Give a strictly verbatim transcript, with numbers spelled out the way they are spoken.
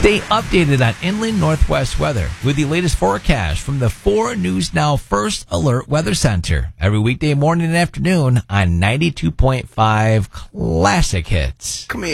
Stay updated on Inland Northwest weather with the latest forecast from the four News Now First Alert Weather Center every weekday morning and afternoon on ninety-two point five Classic Hits. Come here.